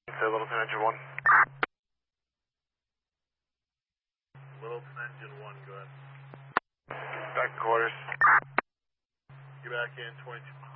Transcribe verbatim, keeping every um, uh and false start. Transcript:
Say Littleton Engine one. Littleton Engine one, go ahead. Back quarters. Get back in, twenty-two.